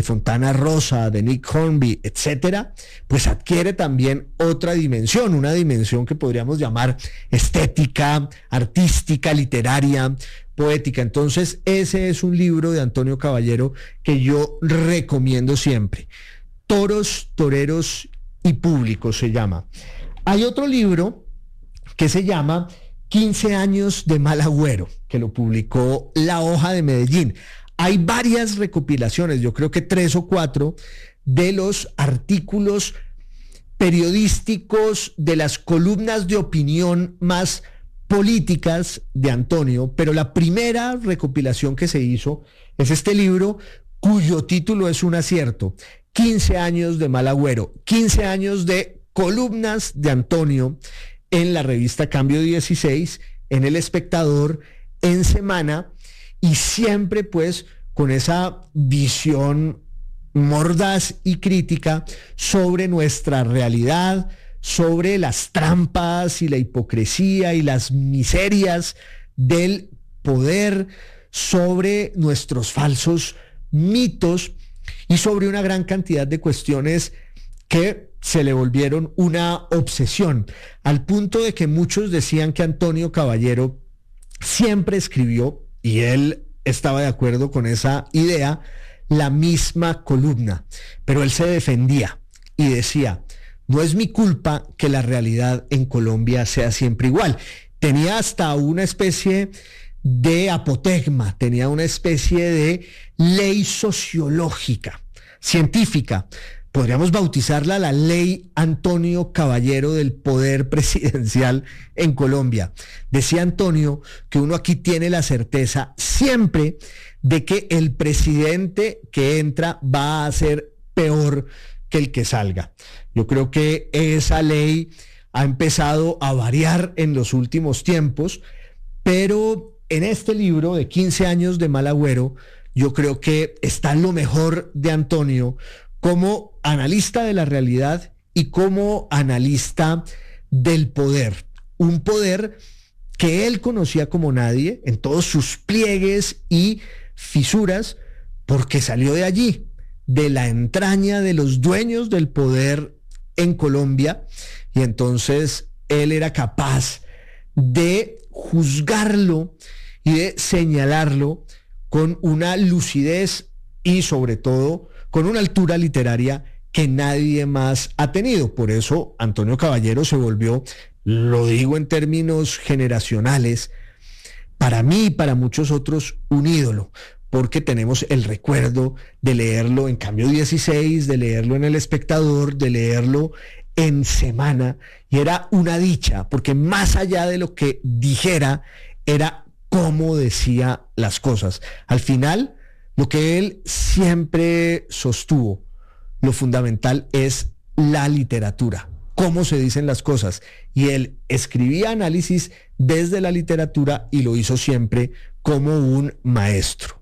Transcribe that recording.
de Fontana Rosa, de Nick Hornby, etcétera, pues adquiere también otra dimensión, una dimensión que podríamos llamar estética, artística, literaria, poética. Entonces, ese es un libro de Antonio Caballero que yo recomiendo siempre. Toros, toreros y público se llama. Hay otro libro que se llama 15 años de mal agüero, que lo publicó La Hoja de Medellín. Hay varias recopilaciones, yo creo que 3 o 4, de los artículos periodísticos, de las columnas de opinión más políticas de Antonio, pero la primera recopilación que se hizo es este libro, cuyo título es un acierto: 15 años de mal agüero, 15 años de columnas de Antonio en la revista Cambio 16, en El Espectador, en Semana, y siempre pues con esa visión mordaz y crítica sobre nuestra realidad, sobre las trampas y la hipocresía y las miserias del poder, sobre nuestros falsos mitos y sobre una gran cantidad de cuestiones que se le volvieron una obsesión, al punto de que muchos decían que Antonio Caballero siempre escribió, y él estaba de acuerdo con esa idea, la misma columna, pero él se defendía y decía: no es mi culpa que la realidad en Colombia sea siempre igual. Tenía hasta una especie de apotegma, tenía una especie de ley sociológica, científica. Podríamos bautizarla la ley Antonio Caballero del poder presidencial en Colombia. Decía Antonio que uno aquí tiene la certeza siempre de que el presidente que entra va a ser peor que el que salga. Yo creo que esa ley ha empezado a variar en los últimos tiempos, pero en este libro de 15 años de mal agüero, yo creo que está lo mejor de Antonio como analista de la realidad y como analista del poder. Un poder que él conocía como nadie en todos sus pliegues y fisuras, porque salió de allí, de la entraña de los dueños del poder en Colombia, y entonces él era capaz de juzgarlo y de señalarlo con una lucidez y sobre todo con una altura literaria que nadie más ha tenido. Por eso Antonio Caballero se volvió, lo digo en términos generacionales, para mí y para muchos otros, un ídolo, porque tenemos el recuerdo de leerlo en Cambio 16, de leerlo en El Espectador, de leerlo en Semana, y era una dicha, porque más allá de lo que dijera, era cómo decía las cosas. Al final, lo que él siempre sostuvo, lo fundamental es la literatura, cómo se dicen las cosas, y él escribía análisis desde la literatura y lo hizo siempre como un maestro.